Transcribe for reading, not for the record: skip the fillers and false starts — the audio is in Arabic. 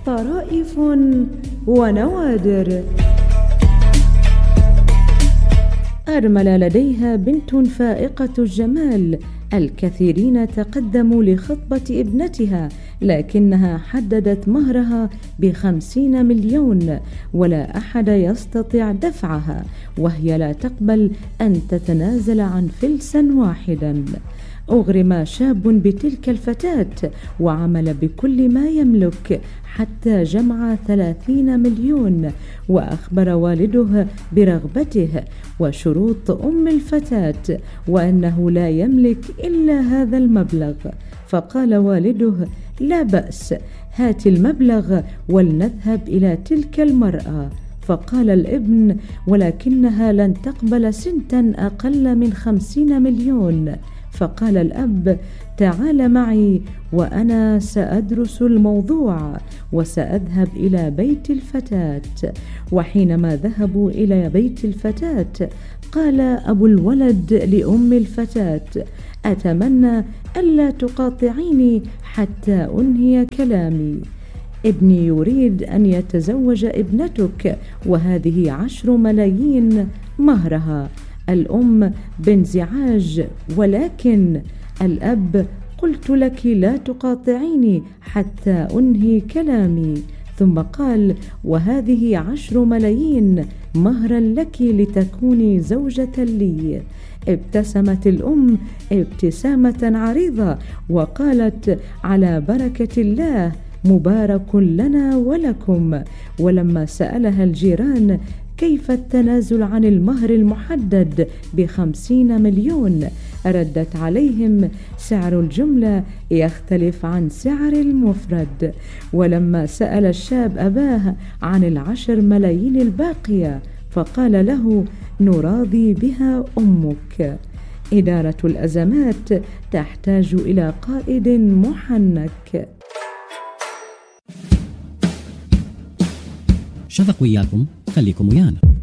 طرائف ونوادر. أرملة لديها بنت فائقة الجمال، الكثيرين تقدموا لخطبة ابنتها، لكنها حددت مهرها ب50 مليون، ولا أحد يستطيع دفعها، وهي لا تقبل أن تتنازل عن فلسا واحدا. أغرم شاب بتلك الفتاة وعمل بكل ما يملك حتى جمع 30 مليون، وأخبر والده برغبته وشروط أم الفتاة وأنه لا يملك إلا هذا المبلغ. فقال والده: لا بأس، هات المبلغ ولنذهب إلى تلك المرأة. فقال الابن: ولكنها لن تقبل سنتا أقل من 50 مليون. فقال الأب: تعال معي وأنا سأدرس الموضوع وسأذهب إلى بيت الفتاة. وحينما ذهبوا إلى بيت الفتاة قال أبو الولد لأم الفتاة: أتمنى ألا تقاطعيني حتى أنهي كلامي. ابني يريد أن يتزوج ابنتك، وهذه 10 ملايين مهرها. الأم بانزعاج: ولكن الأب: قلت لك لا تقاطعيني حتى أنهي كلامي. ثم قال: وهذه 10 ملايين مهرا لك لتكوني زوجة لي. ابتسمت الأم ابتسامة عريضة وقالت: على بركة الله، مبارك لنا ولكم. ولما سألها الجيران كيف التنازل عن المهر المحدد ب50 مليون، ردت عليهم: سعر الجملة يختلف عن سعر المفرد. ولما سأل الشاب أباه عن 10 ملايين الباقية فقال له: نراضي بها أمك. إدارة الأزمات تحتاج إلى قائد محنك. شفق وياكم، خليكم ويانا.